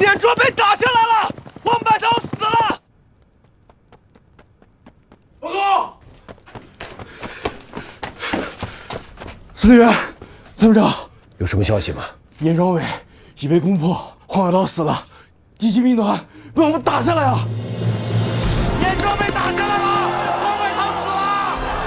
燕庄被打下来了，王百刀死了。 报告， 司令员，参谋长， 有什么消息吗？ 燕庄委已被攻破，黄百刀死了，敌机兵团被我们打下来了。燕庄被打下来了。